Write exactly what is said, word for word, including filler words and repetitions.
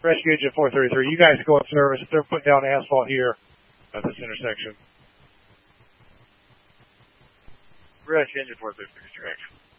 Rescue Engine four thirty-three, you guys go in service. They're putting down asphalt here at this intersection. Rescue Engine four thirty-three, direction.